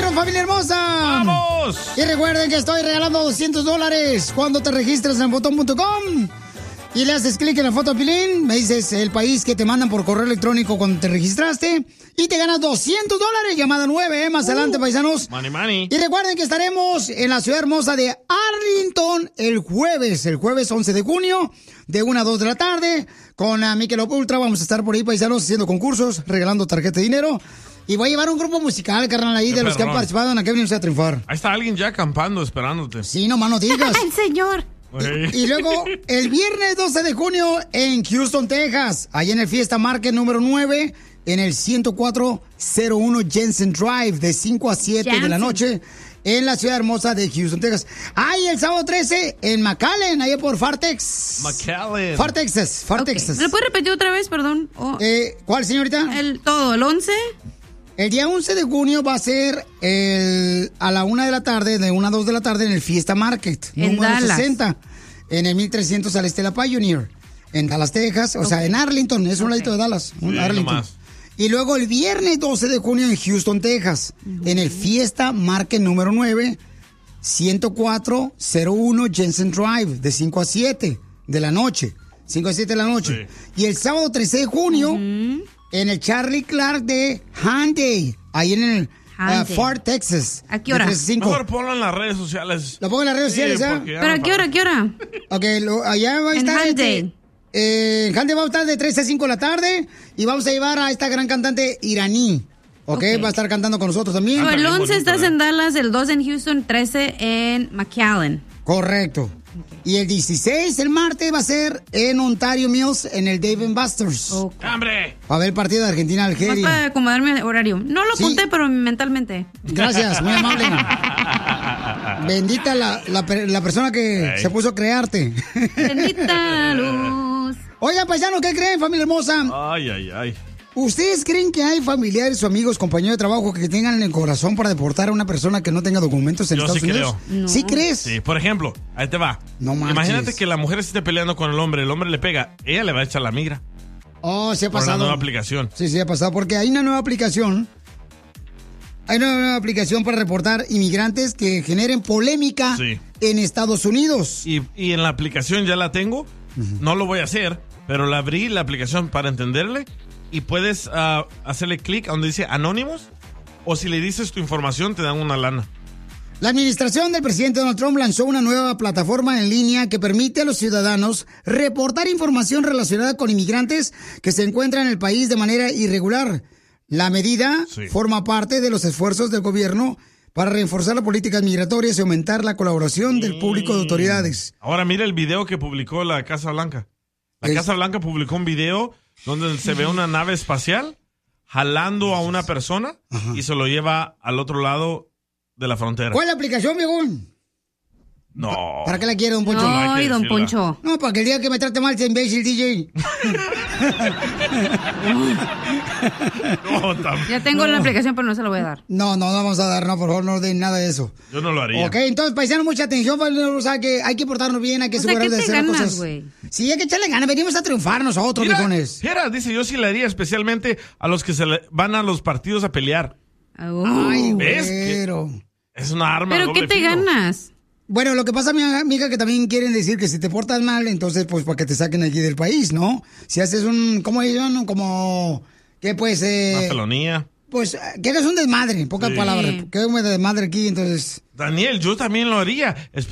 ¡Vámonos, familia hermosa! ¡Vamos! Y recuerden que estoy regalando $200 cuando te registras en botón.com. Y le haces clic en la foto de Pilín, me dices el país que te mandan por correo electrónico cuando te registraste y te ganas $200, llamada 9, más adelante, paisanos. Money. Y recuerden que estaremos en la ciudad hermosa de Arlington el jueves 11 de junio, de 1 a 2 de la tarde, con Michelob Ultra. Vamos a estar por ahí, paisanos, haciendo concursos, regalando tarjeta de dinero. Y voy a llevar un grupo musical, carnal, ahí de los que han participado en Aquí Venimos a Triunfar. Ahí está alguien ya acampando, esperándote. Sí, nomás no digas. ¡El señor! Y luego, el viernes 12 de junio en Houston, Texas, allá en el Fiesta Market número 9, en el 10401 Jensen Drive, de 5 a 7 de la noche, en la ciudad hermosa de Houston, Texas. Y el sábado 13 en McAllen, allá por Fartex. Far, Texas. ¿Me lo puedes repetir otra vez, perdón? ¿Cuál, señorita? El 11. El día 11 de junio va a ser a la 1 de la tarde, de 1 a 2 de la tarde, en el Fiesta Market, en número Dallas. 60, en el 1300 al este de la Pioneer, en Dallas, Texas, o sea, en Arlington, es un ladito de Dallas, Arlington. Nomás. Y luego el viernes 12 de junio en Houston, Texas, en el Fiesta Market número 9, 10401 Jensen Drive, de 5 a 7 de la noche. 5 a 7 de la noche. Sí. Y el sábado 13 de junio, en el Charlie Clark de Hyundai, ahí en el Fort Texas. ¿A qué hora? Mejor ponlo en las redes sociales. ¿Lo pongo en las redes sociales, ¿Pero a qué hora? ¿Qué hora? Ok, allá va a estar... Hyundai. En Hyundai va a estar de 3 a 5 de la tarde y vamos a llevar a esta gran cantante iraní. Okay. Va a estar cantando con nosotros también. El 11 estás en Dallas, el 2 en Houston, 13 en McAllen. Correcto. Okay. Y el 16, el martes, va a ser en Ontario Mills, en el Dave & Buster's. ¡Hambre! Va a ver el partido de Argentina-Algeria. Más para acomodarme el horario. No lo apunté, pero mentalmente. Gracias, muy amable. Bendita la persona que se puso a crearte. Bendita luz. Oigan, paisano, ¿qué creen, familia hermosa? Ay. ¿Ustedes creen que hay familiares o amigos, compañeros de trabajo que tengan en el corazón para deportar a una persona que no tenga documentos en Estados Unidos? Creo. No. ¿Sí crees? Sí, por ejemplo, ahí te va. No manches. Imagínate que la mujer esté peleando con el hombre le pega, ella le va a echar la migra. Oh, se ha pasado. Por la nueva aplicación. Sí, ha pasado, porque hay una nueva aplicación. Hay una nueva aplicación para reportar inmigrantes que generen polémica en Estados Unidos. Y en la aplicación ya la tengo, no lo voy a hacer, pero la abrí la aplicación para entenderle. Y puedes hacerle clic a donde dice Anónimos, o si le dices tu información te dan una lana. La administración del presidente Donald Trump lanzó una nueva plataforma en línea que permite a los ciudadanos reportar información relacionada con inmigrantes que se encuentran en el país de manera irregular. La medida forma parte de los esfuerzos del gobierno para reforzar las políticas migratorias y aumentar la colaboración del público de autoridades. Ahora mira el video que publicó la Casa Blanca. La Casa Blanca publicó un video donde se ve una nave espacial jalando a una persona y se lo lleva al otro lado de la frontera. ¿Cuál es la aplicación, viejón? No. ¿Para qué la quiere, don Poncho? No, y don Poncho. No, para que el día que me trate mal sea imbécil, DJ. Ya tengo la aplicación, pero no se la voy a dar. No vamos a dar, no, por favor, no den nada de eso. Yo no lo haría. Ok, entonces, paisanos, mucha atención, o sea, que hay que portarnos bien, hay que asegurarnos de hacer las cosas. Wey? Sí, hay que echarle ganas, venimos a triunfar nosotros, viejones. Mira, dice, yo sí le haría, especialmente a los que van a los partidos a pelear. Ay, ¿ves? Es una arma. ¿Pero qué te ganas? Bueno, lo que pasa, mi amiga, que también quieren decir que si te portas mal, entonces, pues, para que te saquen aquí del país, ¿no? Si haces ¿cómo dicen? Como, ¿qué pues? Una felonía. Pues, que hagas un desmadre, en pocas palabras. Que hagas un desmadre aquí, entonces. Daniel, yo también lo haría.